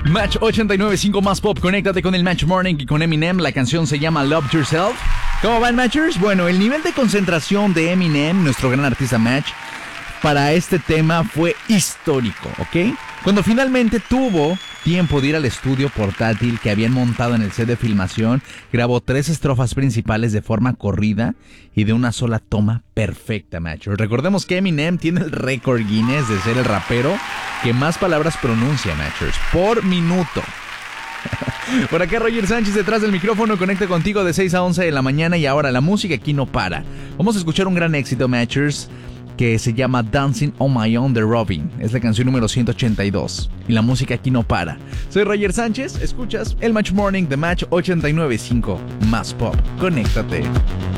Match 89.5 más pop. Conéctate con el Match Morning y con Eminem. La canción se llama Love Yourself. ¿Cómo van, Matchers? Bueno, el nivel de concentración de Eminem, nuestro gran artista Match, para este tema fue histórico, ¿ok? Cuando finalmente tuvo tiempo de ir al estudio portátil que habían montado en el set de filmación, grabó 3 estrofas principales de forma corrida y de una sola toma perfecta, Matchers. Recordemos que Eminem tiene el récord Guinness de ser el rapero que más palabras pronuncia, Matchers, por minuto. Por acá Roger Sánchez detrás del micrófono, conecta contigo de 6 a 11 de la mañana y ahora la música aquí no para. Vamos a escuchar un gran éxito, Matchers, que se llama Dancing on My Own de Robin. Es la canción número 182 y la música aquí no para. Soy Roger Sánchez, escuchas el Match Morning de Match 89.5 más pop. Conéctate.